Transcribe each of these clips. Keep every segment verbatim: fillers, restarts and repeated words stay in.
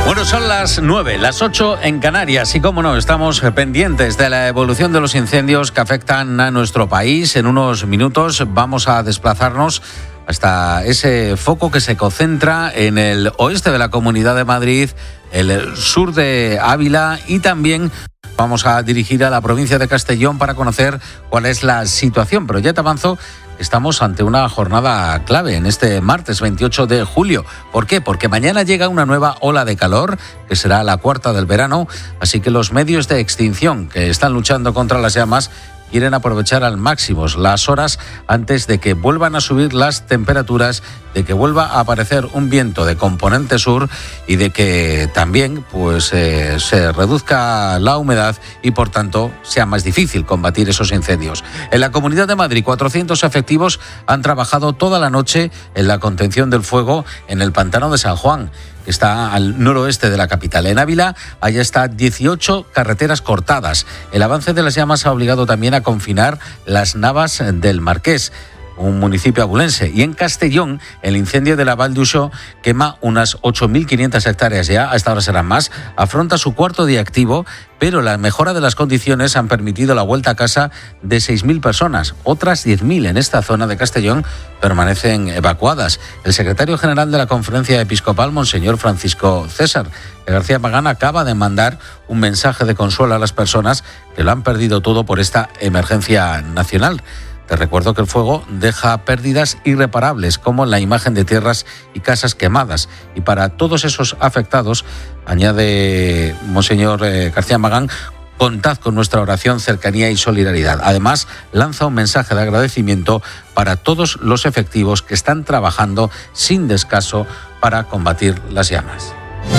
Bueno, son las nueve, las ocho en Canarias y, cómo no, estamos pendientes de la evolución de los incendios que afectan a nuestro país. En unos minutos vamos a desplazarnos hasta ese foco que se concentra en el oeste de la Comunidad de Madrid, el sur de Ávila, y también vamos a dirigir a la provincia de Castellón para conocer cuál es la situación. Pero ya te avanzo, estamos ante una jornada clave en este martes veintiocho de julio. ¿Por qué? Porque mañana llega una nueva ola de calor, que será la cuarta del verano, así que los medios de extinción que están luchando contra las llamas quieren aprovechar al máximo las horas antes de que vuelvan a subir las temperaturas, de que vuelva a aparecer un viento de componente sur y de que también pues eh, se reduzca la humedad y, por tanto, sea más difícil combatir esos incendios. En la Comunidad de Madrid, cuatrocientos efectivos han trabajado toda la noche en la contención del fuego en el pantano de San Juan, que está al noroeste de la capital. En Ávila, allá está dieciocho carreteras cortadas. El avance de las llamas ha obligado también a confinar las Navas del Marqués, un municipio abulense. Y en Castellón, el incendio de la Val d'Uixó quema unas ocho mil quinientas hectáreas ya, hasta ahora serán más, afronta su cuarto día activo, pero la mejora de las condiciones han permitido la vuelta a casa de seis mil personas. Otras diez mil en esta zona de Castellón permanecen evacuadas. El secretario general de la Conferencia Episcopal, Monseñor Francisco César García Pagán, acaba de mandar un mensaje de consuelo a las personas que lo han perdido todo por esta emergencia nacional. Te recuerdo que el fuego deja pérdidas irreparables, como la imagen de tierras y casas quemadas. Y para todos esos afectados, añade Monseñor García Magán, contad con nuestra oración, cercanía y solidaridad. Además, lanza un mensaje de agradecimiento para todos los efectivos que están trabajando sin descanso para combatir las llamas.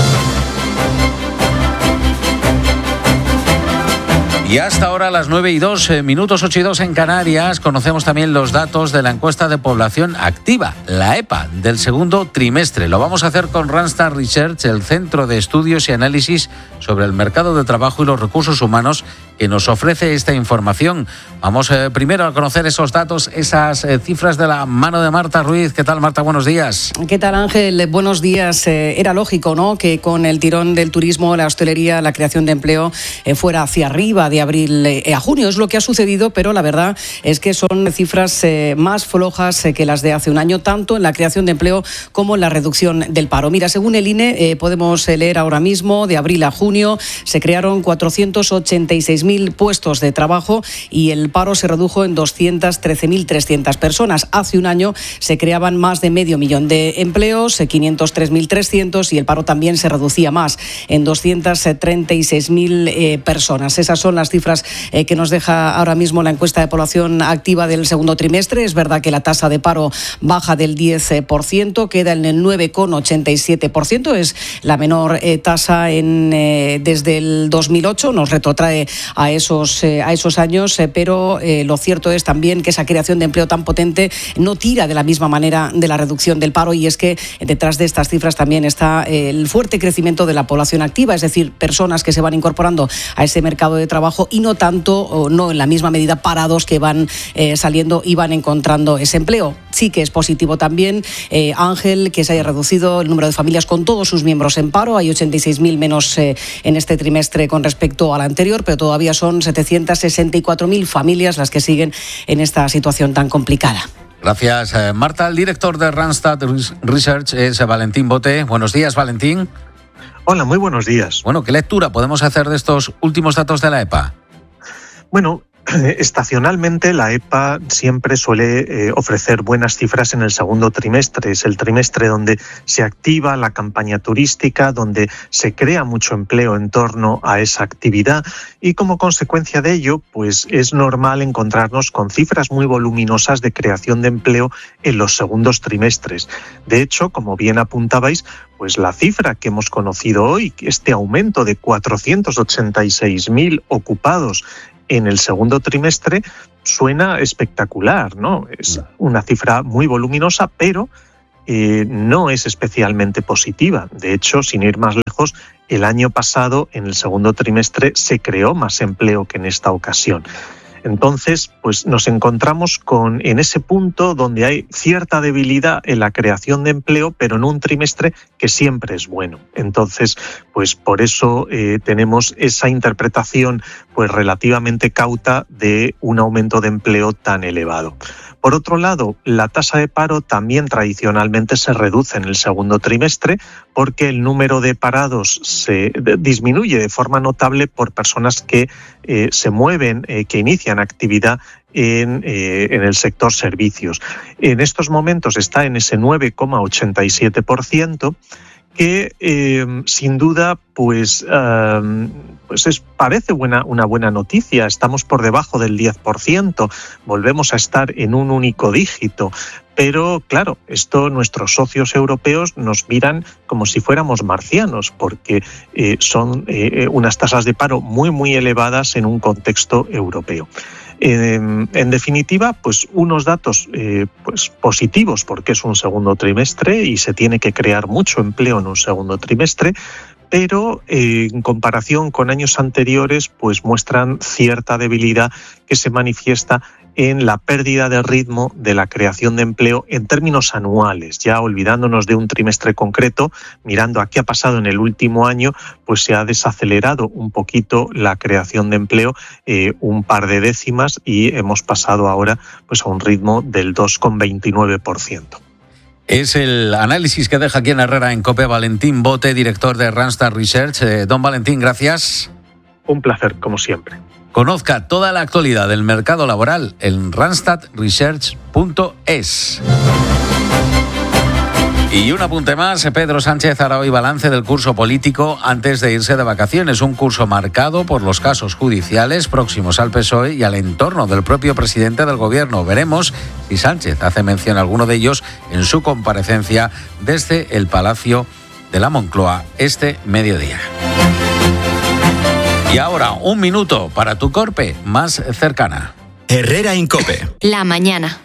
Y hasta ahora, a las nueve y dos minutos, ocho y dos en Canarias, conocemos también los datos de la encuesta de población activa, la EPA, del segundo trimestre. Lo vamos a hacer con Randstad Research, el Centro de Estudios y Análisis sobre el Mercado de Trabajo y los Recursos Humanos, que nos ofrece esta información. Vamos eh, primero a conocer esos datos, esas eh, cifras de la mano de Marta Ruiz. ¿Qué tal, Marta? Buenos días. ¿Qué tal, Ángel? Buenos días. Eh, era lógico, ¿no?, que con el tirón del turismo, la hostelería, la creación de empleo eh, fuera hacia arriba de abril eh, a junio. Es lo que ha sucedido, pero la verdad es que son cifras eh, más flojas eh, que las de hace un año, tanto en la creación de empleo como en la reducción del paro. Mira, según el I N E, eh, podemos leer ahora mismo, de abril a junio, se crearon cuatrocientos ochenta y seis mil puestos de trabajo y el paro se redujo en doscientas trece mil trescientas personas. Hace un año se creaban más de medio millón de empleos, quinientos tres mil trescientos, y el paro también se reducía más, en doscientas treinta y seis mil eh, personas. Esas son las cifras eh, que nos deja ahora mismo la encuesta de población activa del segundo trimestre. Es verdad que la tasa de paro baja del diez por ciento, queda en el nueve coma ochenta y siete por ciento. Es la menor eh, tasa en, eh, desde el dos mil ocho, nos retrotrae a esos, eh, a esos años, eh, pero eh, lo cierto es también que esa creación de empleo tan potente no tira de la misma manera de la reducción del paro, y es que detrás de estas cifras también está eh, el fuerte crecimiento de la población activa, es decir, personas que se van incorporando a ese mercado de trabajo y no tanto, o no en la misma medida, parados que van eh, saliendo y van encontrando ese empleo. Sí que es positivo también, eh, Ángel, que se haya reducido el número de familias con todos sus miembros en paro. Hay ochenta y seis mil menos eh, en este trimestre con respecto al anterior, pero todavía son setecientas sesenta y cuatro mil familias las que siguen en esta situación tan complicada. Gracias, eh, Marta. El director de Randstad Research es Valentín Bote. Buenos días, Valentín. Hola, muy buenos días. Bueno, ¿qué lectura podemos hacer de estos últimos datos de la EPA? Bueno, estacionalmente la EPA siempre suele eh, ofrecer buenas cifras en el segundo trimestre. Es el trimestre donde se activa la campaña turística, donde se crea mucho empleo en torno a esa actividad, y como consecuencia de ello, pues es normal encontrarnos con cifras muy voluminosas de creación de empleo en los segundos trimestres. De hecho, como bien apuntabais, pues la cifra que hemos conocido hoy, este aumento de cuatrocientos ochenta y seis mil ocupados en el segundo trimestre, suena espectacular, ¿no? Es una cifra muy voluminosa, pero eh, no es especialmente positiva. De hecho, sin ir más lejos, el año pasado, en el segundo trimestre, se creó más empleo que en esta ocasión. Entonces, pues nos encontramos con en ese punto donde hay cierta debilidad en la creación de empleo, pero en un trimestre que siempre es bueno. Entonces, pues por eso eh, tenemos esa interpretación pues relativamente cauta de un aumento de empleo tan elevado. Por otro lado, la tasa de paro también tradicionalmente se reduce en el segundo trimestre porque el número de parados se disminuye de forma notable por personas que eh, se mueven, eh, que inician actividad en, eh, en el sector servicios. En estos momentos está en ese nueve coma ochenta y siete por ciento, que eh, sin duda pues, uh, pues es, parece buena, una buena noticia. Estamos por debajo del diez por ciento, volvemos a estar en un único dígito. Pero claro, esto nuestros socios europeos nos miran como si fuéramos marcianos, porque eh, son eh, unas tasas de paro muy, muy elevadas en un contexto europeo. En, en definitiva, pues unos datos eh, pues positivos, porque es un segundo trimestre y se tiene que crear mucho empleo en un segundo trimestre, pero eh, en comparación con años anteriores, pues muestran cierta debilidad que se manifiesta en la pérdida de ritmo de la creación de empleo en términos anuales. Ya olvidándonos de un trimestre concreto, mirando a qué ha pasado en el último año, pues se ha desacelerado un poquito la creación de empleo, eh, un par de décimas, y hemos pasado ahora pues a un ritmo del dos coma veintinueve por ciento. Es el análisis que deja aquí en Herrera en COPE Valentín Bote, director de Randstad Research. Eh, don Valentín, gracias. Un placer, como siempre. Conozca toda la actualidad del mercado laboral en randstad research punto es. Y un apunte más, Pedro Sánchez hará hoy balance del curso político antes de irse de vacaciones. Un curso marcado por los casos judiciales próximos al P S O E y al entorno del propio presidente del gobierno. Veremos si Sánchez hace mención a alguno de ellos en su comparecencia desde el Palacio de la Moncloa este mediodía. Y ahora, un minuto para tu Corpe más cercana. Herrera en COPE. La mañana.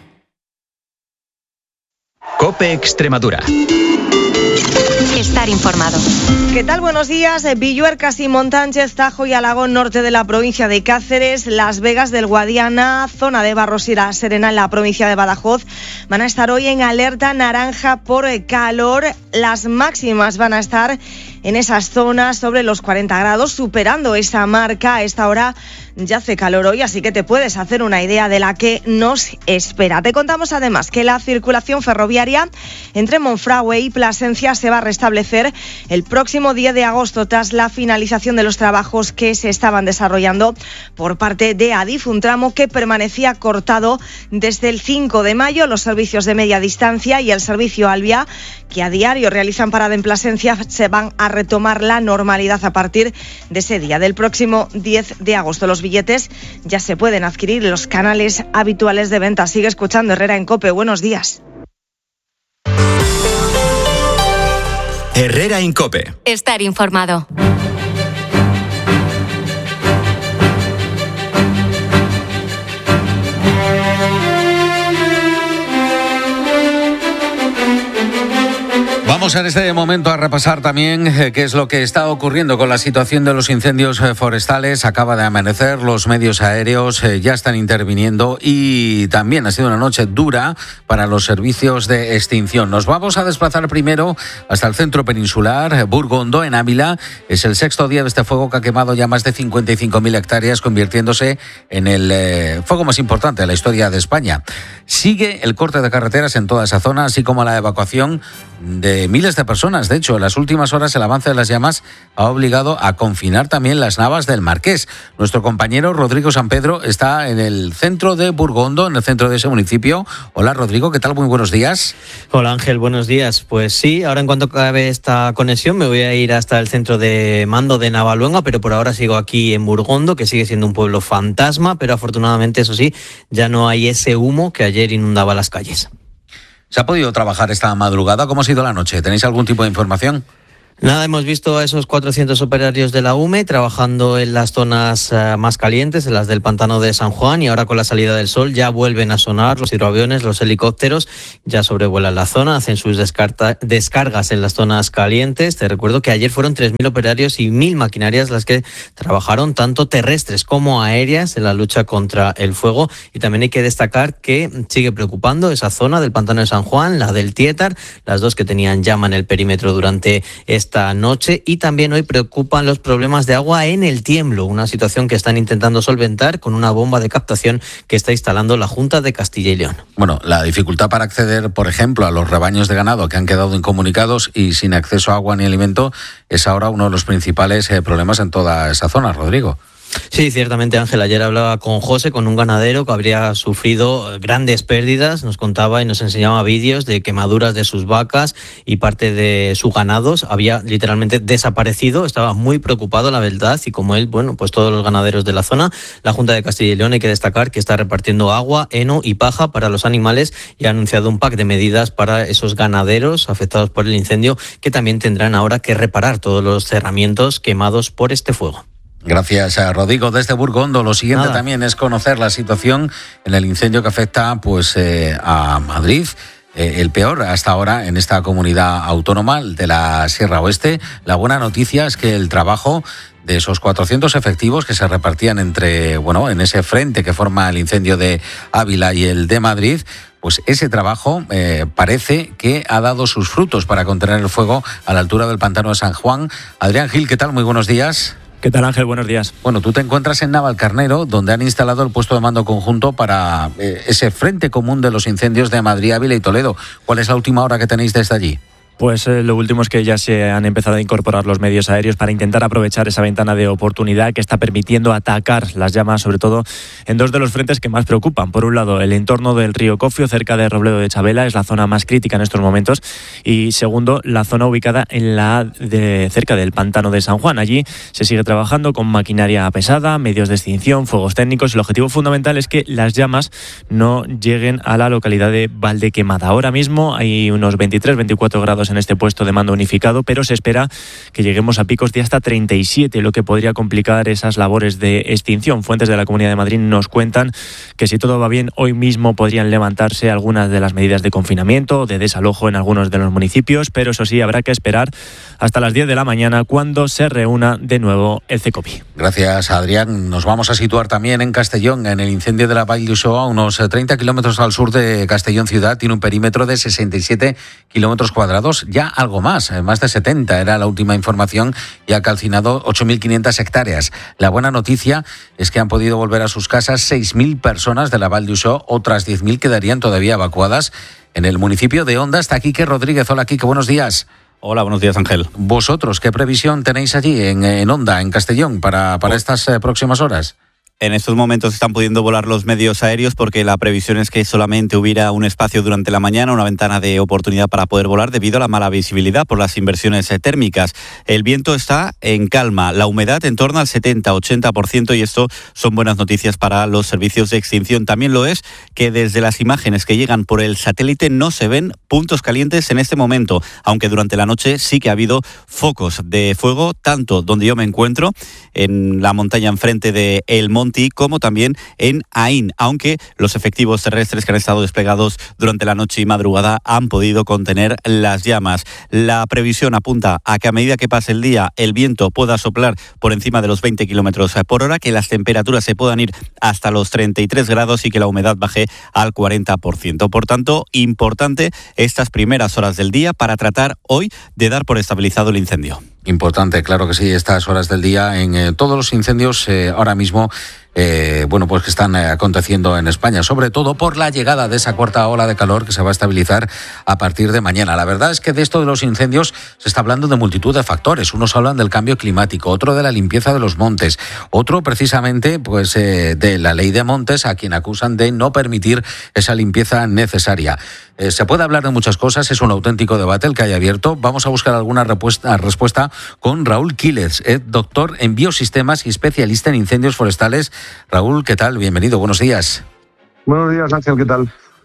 COPE Extremadura. Estar informado. ¿Qué tal? Buenos días. Villuercas y Montánchez, Tajo y Alagón, norte de la provincia de Cáceres, Las Vegas del Guadiana, zona de Barros y La Serena en la provincia de Badajoz, van a estar hoy en alerta naranja por calor. Las máximas van a estar en esas zonas sobre los cuarenta grados, superando esa marca. A esta hora ya hace calor hoy, así que te puedes hacer una idea de la que nos espera. Te contamos además que la circulación ferroviaria entre Monfragüe y Plasencia se va a restablecer el próximo diez de agosto tras la finalización de los trabajos que se estaban desarrollando por parte de Adif, un tramo que permanecía cortado desde el cinco de mayo. Los servicios de media distancia y el servicio Albia, que a diario realizan parada en Plasencia, se van a retomar la normalidad a partir de ese día, del próximo diez de agosto. Los billetes ya se pueden adquirir en los canales habituales de venta. Sigue escuchando Herrera en COPE. Buenos días. Herrera en COPE. Estar informado. Vamos en este momento a repasar también eh, qué es lo que está ocurriendo con la situación de los incendios eh, forestales. Acaba de amanecer, los medios aéreos eh, ya están interviniendo y también ha sido una noche dura para los servicios de extinción. Nos vamos a desplazar primero hasta el centro peninsular, eh, Burgondo, en Ávila. Es el sexto día de este fuego que ha quemado ya más de cincuenta y cinco mil hectáreas, convirtiéndose en el eh, fuego más importante de la historia de España. Sigue el corte de carreteras en toda esa zona, así como la evacuación de miles de personas. De hecho, en las últimas horas el avance de las llamas ha obligado a confinar también las Navas del Marqués. Nuestro compañero Rodrigo San Pedro está en el centro de Burgondo, en el centro de ese municipio. Hola Rodrigo, ¿qué tal? Muy buenos días. Hola Ángel, buenos días. Pues sí, ahora en cuanto acabe esta conexión me voy a ir hasta el centro de mando de Navaluenga, pero por ahora sigo aquí en Burgondo, que sigue siendo un pueblo fantasma, pero afortunadamente, eso sí, ya no hay ese humo que ayer inundaba las calles. ¿Se ha podido trabajar esta madrugada? ¿Cómo ha sido la noche? ¿Tenéis algún tipo de información? Nada, hemos visto a esos cuatrocientos operarios de la U M E trabajando en las zonas uh, más calientes, en las del pantano de San Juan, y ahora con la salida del sol ya vuelven a sonar los hidroaviones, los helicópteros, ya sobrevuelan la zona, hacen sus descarta- descargas en las zonas calientes. Te recuerdo que ayer fueron tres mil operarios y mil maquinarias las que trabajaron, tanto terrestres como aéreas, en la lucha contra el fuego. Y también hay que destacar que sigue preocupando esa zona del pantano de San Juan, la del Tietar, las dos que tenían llama en el perímetro durante este esta noche, y también hoy preocupan los problemas de agua en el Tiemblo, una situación que están intentando solventar con una bomba de captación que está instalando la Junta de Castilla y León. Bueno, la dificultad para acceder, por ejemplo, a los rebaños de ganado que han quedado incomunicados y sin acceso a agua ni alimento es ahora uno de los principales eh, problemas en toda esa zona, Rodrigo. Sí, ciertamente, Ángel. Ayer hablaba con José, con un ganadero que habría sufrido grandes pérdidas. Nos contaba y nos enseñaba vídeos de quemaduras de sus vacas y parte de sus ganados. Había literalmente desaparecido. Estaba muy preocupado, la verdad. Y como él, bueno, pues todos los ganaderos de la zona, la Junta de Castilla y León, hay que destacar que está repartiendo agua, heno y paja para los animales y ha anunciado un pack de medidas para esos ganaderos afectados por el incendio, que también tendrán ahora que reparar todos los cerramientos quemados por este fuego. Gracias a Rodrigo desde Burgondo. Lo siguiente Nada. también es conocer la situación en el incendio que afecta pues eh, a Madrid. Eh, el peor hasta ahora en esta comunidad autónoma de la Sierra Oeste. La buena noticia es que el trabajo de esos cuatrocientos efectivos que se repartían entre, bueno, en ese frente que forma el incendio de Ávila y el de Madrid, pues ese trabajo eh, parece que ha dado sus frutos para contener el fuego a la altura del pantano de San Juan. Adrián Gil, ¿qué tal? Muy buenos días. ¿Qué tal, Ángel? Buenos días. Bueno, tú te encuentras en Navalcarnero, donde han instalado el puesto de mando conjunto para eh, ese frente común de los incendios de Madrid, Ávila y Toledo. ¿Cuál es la última hora que tenéis desde allí? Pues eh, lo último es que ya se han empezado a incorporar los medios aéreos para intentar aprovechar esa ventana de oportunidad que está permitiendo atacar las llamas, sobre todo en dos de los frentes que más preocupan. Por un lado, el entorno del río Cofio, cerca de Robledo de Chabela, es la zona más crítica en estos momentos. Y segundo, la zona ubicada en la de, cerca del pantano de San Juan. Allí se sigue trabajando con maquinaria pesada, medios de extinción, fuegos técnicos. El objetivo fundamental es que las llamas no lleguen a la localidad de Valdequemada. Ahora mismo hay unos veintitrés, veinticuatro grados en este puesto de mando unificado, pero se espera que lleguemos a picos de hasta treinta y siete, lo que podría complicar esas labores de extinción. Fuentes de la Comunidad de Madrid nos cuentan que si todo va bien, hoy mismo podrían levantarse algunas de las medidas de confinamiento, de desalojo en algunos de los municipios, pero eso sí, habrá que esperar hasta las diez de la mañana, cuando se reúna de nuevo el CECOPI. Gracias, Adrián. Nos vamos a situar también en Castellón, en el incendio de la Vall d'Uixó, a unos treinta kilómetros al sur de Castellón ciudad. Tiene un perímetro de sesenta y siete kilómetros cuadrados, ya algo más, más de setenta era la última información, y ha calcinado ocho mil quinientas hectáreas. La buena noticia es que han podido volver a sus casas seis mil personas de la Vall d'Uixó, otras diez mil quedarían todavía evacuadas en el municipio de Onda. Está Quique Rodríguez. Hola, Quique, buenos días. Hola, buenos días, Ángel. ¿Vosotros qué previsión tenéis allí en, en Onda, en Castellón, para, para estas eh, próximas horas? En estos momentos están pudiendo volar los medios aéreos porque la previsión es que solamente hubiera un espacio durante la mañana, una ventana de oportunidad para poder volar debido a la mala visibilidad por las inversiones térmicas. El viento está en calma, la humedad en torno al setenta a ochenta por ciento, y esto son buenas noticias para los servicios de extinción. También lo es que desde las imágenes que llegan por el satélite no se ven puntos calientes en este momento, aunque durante la noche sí que ha habido focos de fuego, tanto donde yo me encuentro, en la montaña enfrente de El Monte, como también en Aín, aunque los efectivos terrestres que han estado desplegados durante la noche y madrugada han podido contener las llamas. La previsión apunta a que a medida que pase el día el viento pueda soplar por encima de los veinte kilómetros por hora, que las temperaturas se puedan ir hasta los treinta y tres grados y que la humedad baje al cuarenta por ciento. Por tanto, importante estas primeras horas del día para tratar hoy de dar por estabilizado el incendio. Importante, claro que sí, estas horas del día en eh, todos los incendios eh, ahora mismo eh, bueno, pues que están eh, aconteciendo en España, sobre todo por la llegada de esa cuarta ola de calor que se va a estabilizar a partir de mañana. La verdad es que de esto de los incendios se está hablando de multitud de factores. Unos hablan del cambio climático, otro de la limpieza de los montes, otro precisamente pues eh, de la ley de montes, a quien acusan de no permitir esa limpieza necesaria. Eh, se puede hablar de muchas cosas, es un auténtico debate el que hay abierto. Vamos a buscar alguna respuesta, respuesta con Raúl Quiles, eh, doctor en biosistemas y especialista en incendios forestales. Raúl, ¿qué tal? Bienvenido, buenos días. Buenos días, Ángel, ¿qué tal?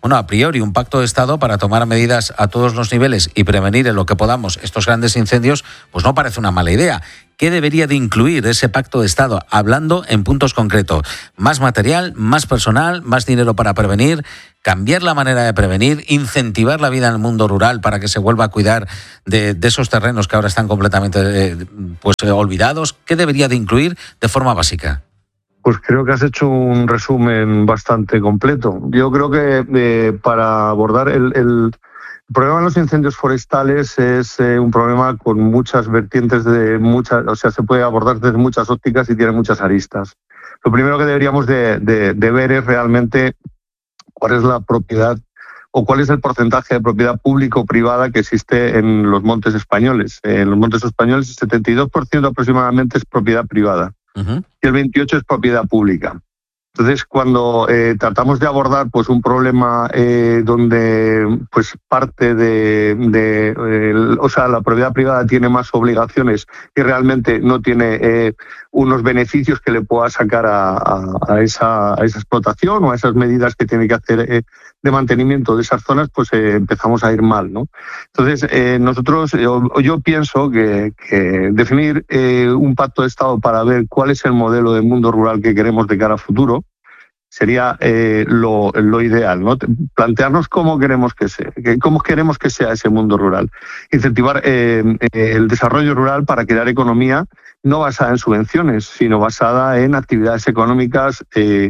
bueno, a priori un pacto de Estado para tomar medidas a todos los niveles y prevenir en lo que podamos estos grandes incendios, pues no parece una mala idea. ¿Qué debería de incluir ese pacto de Estado? Hablando en puntos concretos. Más material, más personal, más dinero para prevenir, cambiar la manera de prevenir, incentivar la vida en el mundo rural para que se vuelva a cuidar de, de esos terrenos que ahora están completamente eh, pues, eh, olvidados. ¿Qué debería de incluir de forma básica? Pues creo que has hecho un resumen bastante completo. Yo creo que eh, para abordar el, el problema de los incendios forestales es eh, un problema con muchas vertientes, de muchas, o sea, se puede abordar desde muchas ópticas y tiene muchas aristas. Lo primero que deberíamos de, de, de ver es realmente cuál es la propiedad o cuál es el porcentaje de propiedad pública o privada que existe en los montes españoles. En los montes españoles el setenta y dos por ciento aproximadamente es propiedad privada. Uh-huh. Y el veintiocho por ciento es propiedad pública. Entonces, cuando eh, tratamos de abordar pues un problema eh, donde pues parte de, de eh, o sea, la propiedad privada tiene más obligaciones y realmente no tiene eh, unos beneficios que le pueda sacar a, a, a, esa, a esa explotación o a esas medidas que tiene que hacer eh, de mantenimiento de esas zonas, pues eh, empezamos a ir mal, ¿no? Entonces, eh, nosotros, yo, yo pienso que, que definir eh, un pacto de Estado para ver cuál es el modelo de mundo rural que queremos de cara a futuro sería eh, lo, lo ideal, ¿no? Plantearnos cómo queremos que sea, cómo queremos que sea ese mundo rural. Incentivar eh, el desarrollo rural para crear economía no basada en subvenciones, sino basada en actividades económicas eh,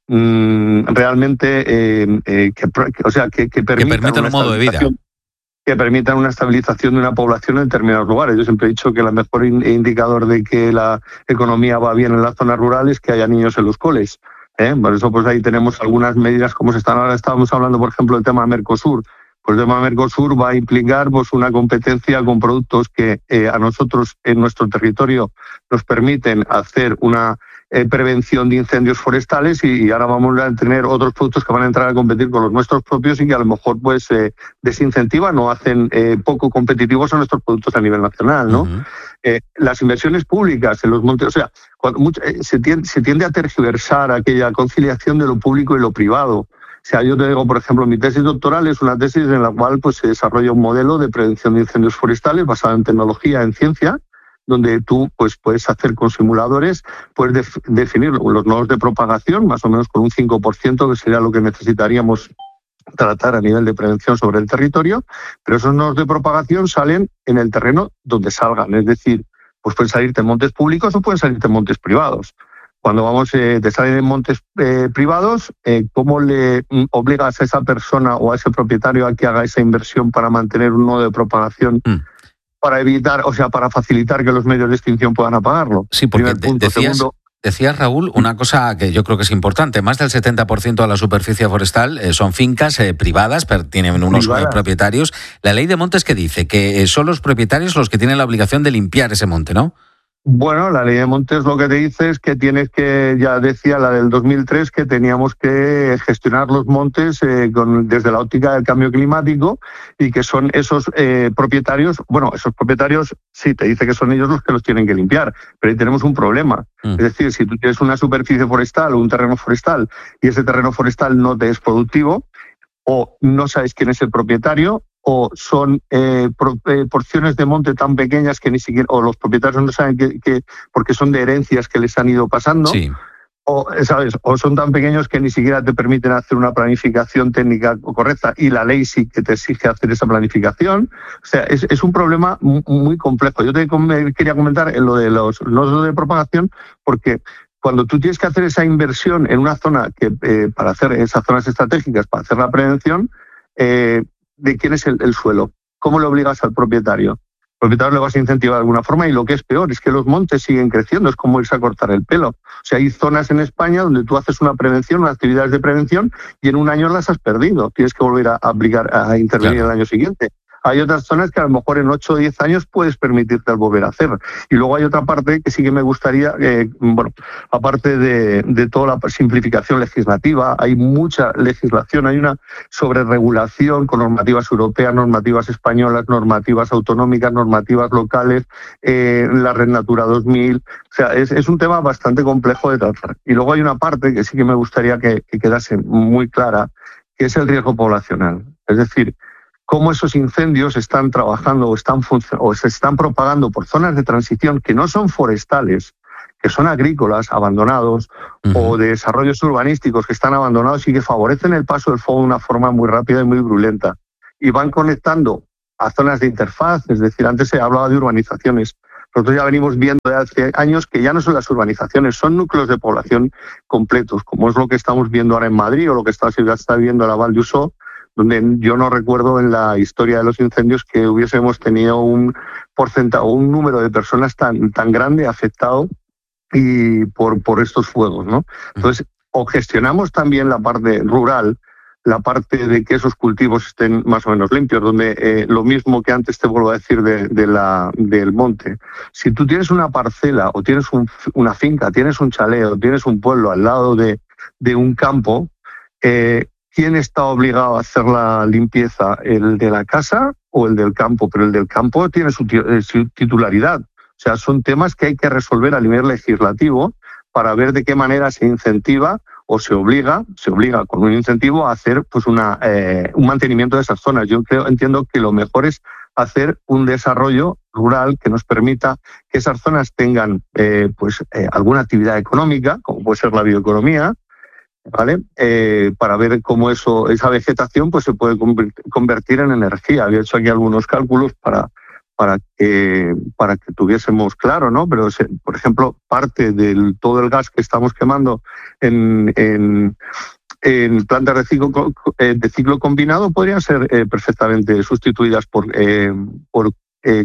mm, realmente eh, eh, que, o sea, que, que permitan, que permitan un modo de vida. Que permitan una estabilización de una población en determinados lugares. Yo siempre he dicho que el mejor indicador de que la economía va bien en las zonas rurales es que haya niños en los coles. ¿Eh? Por eso pues ahí tenemos algunas medidas como se están ahora. Estábamos hablando, por ejemplo, del tema de Mercosur. Pues el tema de Mercosur va a implicar pues una competencia con productos que eh, a nosotros en nuestro territorio nos permiten hacer una eh, prevención de incendios forestales y, y ahora vamos a tener otros productos que van a entrar a competir con los nuestros propios y que a lo mejor pues eh, desincentivan o hacen eh, poco competitivos a nuestros productos a nivel nacional, ¿no? Uh-huh. Eh, las inversiones públicas en los montes, o sea, cuando mucho, eh, se, tiende, se tiende a tergiversar aquella conciliación de lo público y lo privado. O sea, yo te digo, por ejemplo, mi tesis doctoral es una tesis en la cual pues, se desarrolla un modelo de prevención de incendios forestales basado en tecnología, en ciencia, donde tú pues, puedes hacer con simuladores, puedes def- definir los nodos de propagación, más o menos con un cinco por ciento, que sería lo que necesitaríamos tratar a nivel de prevención sobre el territorio, pero esos nodos de propagación salen en el terreno donde salgan, es decir, pues pueden salirte en montes públicos o pueden salirte en montes privados. Cuando vamos eh, de salir en montes eh, privados, eh, ¿cómo le obligas a esa persona o a ese propietario a que haga esa inversión para mantener un nodo de propagación? Mm. Para evitar, o sea, para facilitar que los medios de extinción puedan apagarlo. Sí, porque de, punto. decías, Segundo, decías, Raúl, una cosa que yo creo que es importante. Más del setenta por ciento de la superficie forestal eh, son fincas eh, privadas, pero tienen unos privadas. propietarios. La ley de montes que dice que eh, son los propietarios los que tienen la obligación de limpiar ese monte, ¿no? Bueno, la ley de montes lo que te dice es que tienes que, ya decía la del dos mil tres, que teníamos que gestionar los montes eh, con, desde la óptica del cambio climático y que son esos eh, propietarios, bueno, esos propietarios sí, te dice que son ellos los que los tienen que limpiar, pero ahí tenemos un problema. Mm. Es decir, si tú tienes una superficie forestal o un terreno forestal y ese terreno forestal no te es productivo o no sabes quién es el propietario, o son eh, pro, eh, porciones de monte tan pequeñas que ni siquiera, o los propietarios no saben que, que porque son de herencias que les han ido pasando, sí. o, ¿sabes? O son tan pequeños que ni siquiera te permiten hacer una planificación técnica correcta y la ley sí que te exige hacer esa planificación. O sea, es, es un problema muy complejo. Yo te quería comentar en lo de los nodos de propagación porque cuando tú tienes que hacer esa inversión en una zona que eh, para hacer esas zonas estratégicas, para hacer la prevención, eh, de quién es el, el suelo, cómo le obligas al propietario. El propietario le vas a incentivar de alguna forma y lo que es peor es que los montes siguen creciendo, es como irse a cortar el pelo. O sea, hay zonas en España donde tú haces una prevención, unas actividades de prevención y en un año las has perdido. Tienes que volver a aplicar, a intervenir claro. el año siguiente. Hay otras zonas que a lo mejor en ocho o diez años puedes permitirte volver a hacer. Y luego hay otra parte que sí que me gustaría, eh, bueno, aparte de, de toda la simplificación legislativa, hay mucha legislación, hay una sobreregulación con normativas europeas, normativas españolas, normativas autonómicas, normativas locales, eh, la Red Natura dos mil. O sea, es, es un tema bastante complejo de tratar. Y luego hay una parte que sí que me gustaría que, que quedase muy clara, que es el riesgo poblacional. Es decir, cómo esos incendios están trabajando o, están o se están propagando por zonas de transición que no son forestales, que son agrícolas, abandonados, uh-huh. o de desarrollos urbanísticos que están abandonados y que favorecen el paso del fuego de una forma muy rápida y muy virulenta. Y van conectando a zonas de interfaz, es decir, antes se hablaba de urbanizaciones. Nosotros ya venimos viendo de hace años que ya no son las urbanizaciones, son núcleos de población completos, como es lo que estamos viendo ahora en Madrid o lo que está, se está viendo en la Val d'Usó, donde yo no recuerdo en la historia de los incendios que hubiésemos tenido un porcentaje o un número de personas tan, tan grande afectado y por, por estos fuegos, ¿no? Entonces, o gestionamos también la parte rural, la parte de que esos cultivos estén más o menos limpios, donde eh, lo mismo que antes te vuelvo a decir de, de la, del monte. Si tú tienes una parcela o tienes un, una finca, tienes un chalet o tienes un pueblo al lado de, de un campo, eh, ¿quién está obligado a hacer la limpieza? ¿El de la casa o el del campo? Pero el del campo tiene su, su titularidad. O sea, son temas que hay que resolver a nivel legislativo para ver de qué manera se incentiva o se obliga, se obliga con un incentivo a hacer pues una, eh, un mantenimiento de esas zonas. Yo creo, entiendo que lo mejor es hacer un desarrollo rural que nos permita que esas zonas tengan eh, pues eh, alguna actividad económica, como puede ser la bioeconomía, ¿vale? Eh, para ver cómo eso, esa vegetación pues se puede convertir en energía. Había hecho aquí algunos cálculos para para que para que tuviésemos claro, ¿no? Pero, por ejemplo, parte del todo el gas que estamos quemando en, en, en plantas de ciclo, de ciclo combinado podrían ser eh, perfectamente sustituidas por, eh, por eh,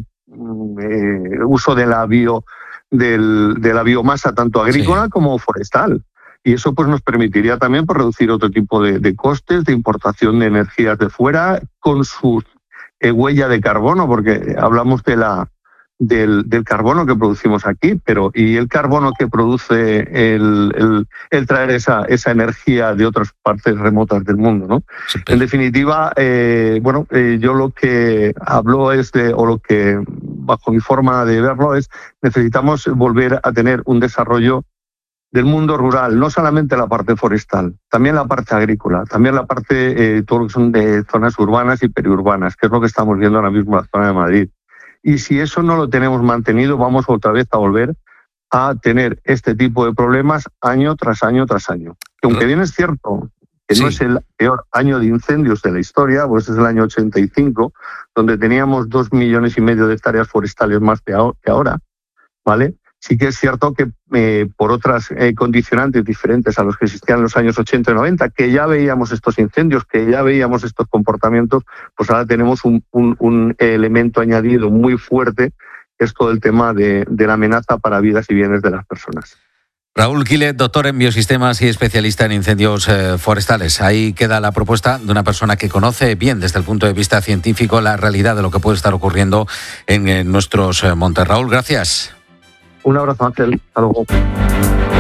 eh, uso de la, bio, del, de la biomasa, tanto agrícola sí. como forestal. Y eso pues nos permitiría también pues, reducir otro tipo de, de costes de importación de energías de fuera con sus Eh, huella de carbono, porque hablamos de la del, del carbono que producimos aquí, pero y el carbono que produce el, el, el traer esa, esa energía de otras partes remotas del mundo, ¿no? Sí, en definitiva, eh, bueno, eh, yo lo que hablo es de, o lo que bajo mi forma de verlo es, necesitamos volver a tener un desarrollo del mundo rural, no solamente la parte forestal, también la parte agrícola, también la parte, eh, todo lo que son de zonas urbanas y periurbanas, que es lo que estamos viendo ahora mismo en la zona de Madrid. Y si eso no lo tenemos mantenido, vamos otra vez a volver a tener este tipo de problemas año tras año tras año. Que aunque bien es cierto que sí. no es el peor año de incendios de la historia, pues es el año ochenta y cinco, donde teníamos dos millones y medio de hectáreas forestales más que ahora, ¿vale? Sí que es cierto que eh, por otras eh, condicionantes diferentes a los que existían en los años ochenta y noventa, que ya veíamos estos incendios, que ya veíamos estos comportamientos, pues ahora tenemos un, un, un elemento añadido muy fuerte, que es todo el tema de, de la amenaza para vidas y bienes de las personas. Raúl Quilet, doctor en biosistemas y especialista en incendios eh, forestales. Ahí queda la propuesta de una persona que conoce bien desde el punto de vista científico la realidad de lo que puede estar ocurriendo en, en nuestros eh, montes. Raúl, gracias. Un abrazo, Ángel. Hasta luego.